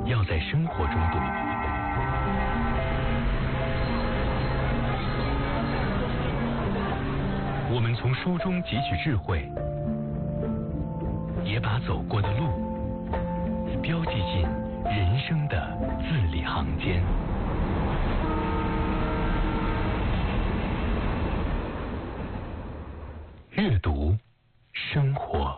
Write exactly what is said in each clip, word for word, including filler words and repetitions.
要在生活中读。我们从书中汲取智慧，也把走过的路标记进人生的字里行间。阅读，生活。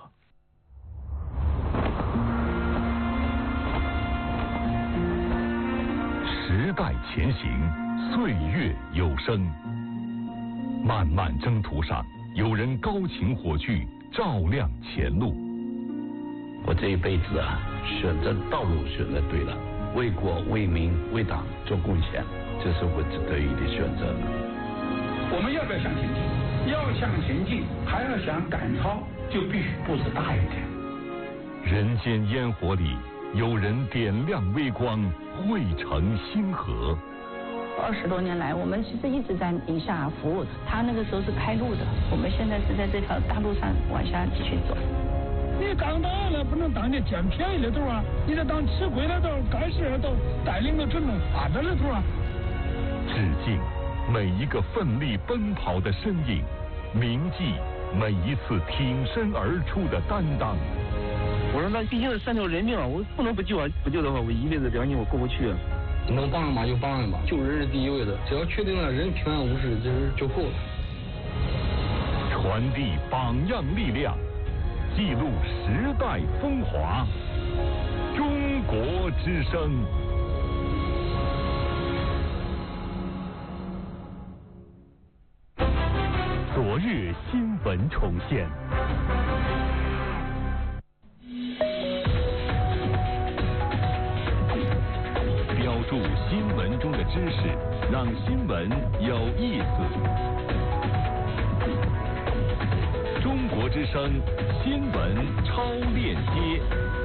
时代前行，岁月有声。漫漫征途上，有人高擎火炬，照亮前路。 我这一辈子啊，选择道路选择对了，为国为民为党做贡献，这是我值得意的选择。 我们要不要向前进？要向前进，还要想赶超，就必须步子大一点。 人间烟火里，有人点亮微光，汇成星河。 二十多年来，我们其实一直在宁夏服务。他那个时候是开路的，我们现在是在这条大路上往下继续走。 你刚到了不能当你捡便宜的头啊，你得当吃亏的头，干事的头，带领着整种发展的头啊。 致敬每一个奋力奔跑的身影，铭记每一次挺身而出的担当。 我说那毕竟是三条人命啊，我不能不救啊！不救的话，我一辈子良心我过不去啊。 能帮人吧就帮人吧，救人是第一位的，只要确定了人平安无事，就是就够了。 传递榜样力量，记录时代风华，中国之声。昨日新闻重现。标注新闻中的知识，让新闻有意思。中国之声新闻超链接。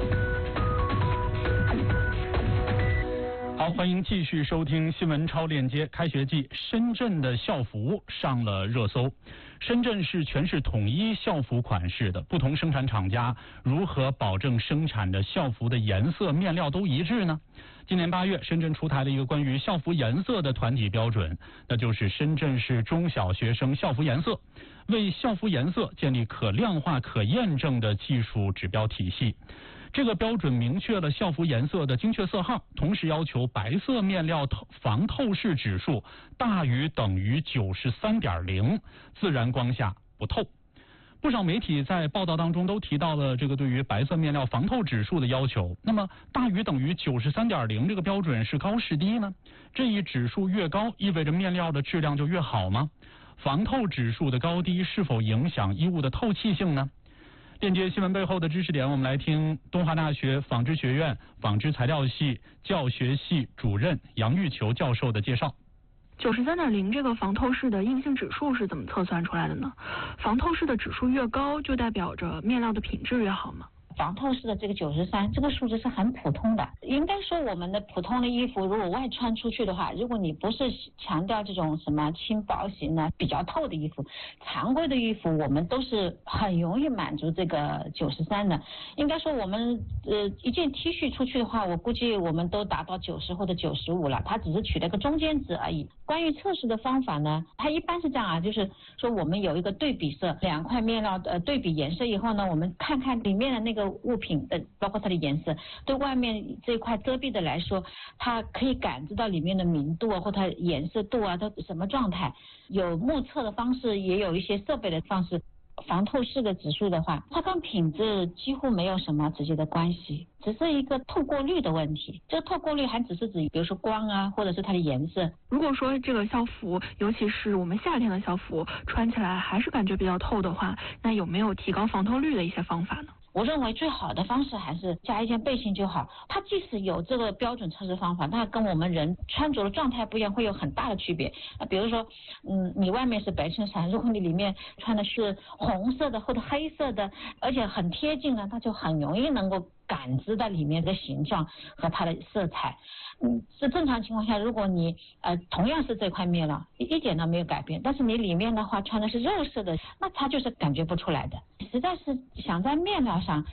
好，欢迎继续收听新闻超链接。开学季，深圳的校服上了热搜。深圳是全市统一校服款式的，不同生产厂家如何保证生产的校服的颜色、面料都一致呢？今年八月，深圳出台了一个关于校服颜色的团体标准，那就是深圳市中小学生校服颜色，为校服颜色建立可量化、可验证的技术指标体系。这个标准明确了校服颜色的精确色号，同时要求白色面料防透视指数大于等于九十三点零，自然光下不透。不少媒体在报道当中都提到了这个对于白色面料防透指数的要求。那么大于等于九十三点零这个标准是高是低呢？这一指数越高，意味着面料的质量就越好吗？防透指数的高低是否影响衣物的透气性呢？链接新闻背后的知识点，我们来听东华大学纺织学院纺织材料系教学系主任杨玉球教授的介绍。 九十三点零这个防透视的硬性指数是怎么测算出来的呢？防透视的指数越高，就代表着面料的品质越好吗？ 防透视的这个九十三，这个数值是很普通的。应该说，我们的普通的衣服，如果外穿出去的话，如果你不是强调这种什么轻薄型的、比较透的衣服，常规的衣服，我们都是很容易满足这个九十三的。应该说，我们呃一件 T 恤出去的话，我估计我们都达到九十或者九十五了，它只是取了个中间值而已。关于测试的方法呢，它一般是这样啊，就是说我们有一个对比色，两块面料呃对比颜色以后呢，我们看看里面的那个物品的包括它的颜色，对外面这块遮蔽的来说，它可以感知到里面的明度啊或它颜色度啊它什么状态，有目测的方式，也有一些设备的方式。防透视的指数的话，它跟品质几乎没有什么直接的关系，只是一个透过率的问题。这个透过率还只是指比如说光啊或者是它的颜色。 如果说这个校服，尤其是我们夏天的校服，穿起来还是感觉比较透的话，那有没有提高防透率的一些方法呢？ 我认为最好的方式还是加一件背心就好。它即使有这个标准测试方法，但跟我们人穿着的状态不一样，会有很大的区别。啊，比如说，嗯，你外面是白衬衫，如果你里面穿的是红色的或者黑色的，而且很贴近呢，它就很容易能够感知到里面的形状和它的色彩。嗯，是正常情况下，如果你呃同样是这块面料，一一点都没有改变，但是你里面的话穿的是肉色的，那它就是感觉不出来的。实在是想在面料上